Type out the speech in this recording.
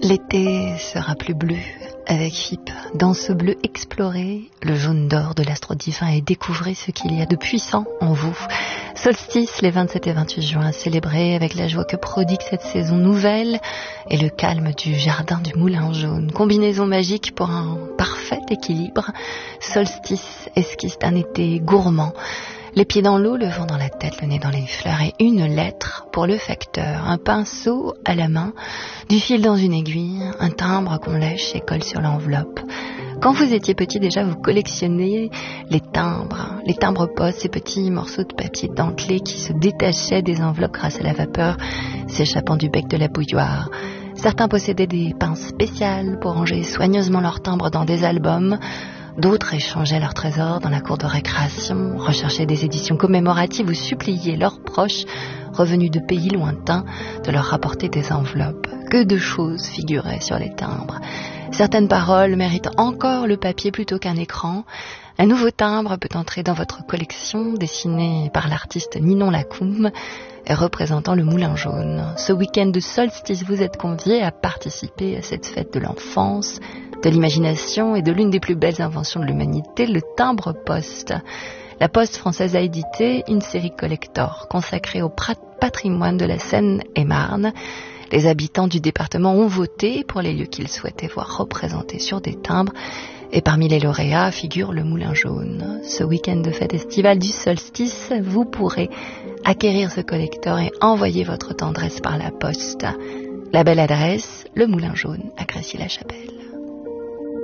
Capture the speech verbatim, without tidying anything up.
L'été sera plus bleu avec Fippe. Dans ce bleu, explorez le jaune d'or de l'astre divin et découvrez ce qu'il y a de puissant en vous. Solstice les vingt-sept et vingt-huit juin, célébrez avec la joie que prodigue cette saison nouvelle et le calme du jardin du Moulin Jaune. Combinaison magique pour un parfait équilibre. Solstice, esquisse d'un été gourmand. Les pieds dans l'eau, le vent dans la tête, le nez dans les fleurs et une lettre pour le facteur, un pinceau à la main, du fil dans une aiguille, un timbre qu'on lèche et colle sur l'enveloppe. Quand vous étiez petit déjà, vous collectionnez les timbres, les timbres postes, ces petits morceaux de papier dentelé qui se détachaient des enveloppes grâce à la vapeur s'échappant du bec de la bouilloire. Certains possédaient des pinces spéciales pour ranger soigneusement leurs timbres dans des albums. D'autres échangeaient leurs trésors dans la cour de récréation, recherchaient des éditions commémoratives ou suppliaient leurs proches, revenus de pays lointains, de leur rapporter des enveloppes. Que de choses figuraient sur les timbres. Certaines paroles méritent encore le papier plutôt qu'un écran. Un nouveau timbre peut entrer dans votre collection, dessiné par l'artiste Ninon Lacombe, et représentant le Moulin Jaune. Ce week-end de solstice, vous êtes conviés à participer à cette fête de l'enfance, de l'imagination et de l'une des plus belles inventions de l'humanité, le timbre-poste. La Poste française a édité une série collector consacrée au patrimoine de la Seine-et-Marne. Les habitants du département ont voté pour les lieux qu'ils souhaitaient voir représentés sur des timbres. Et parmi les lauréats figure le Moulin Jaune. Ce week-end de fête estivale du solstice, vous pourrez acquérir ce collector et envoyer votre tendresse par la poste. La belle adresse, le Moulin Jaune à Crécy-la-Chapelle.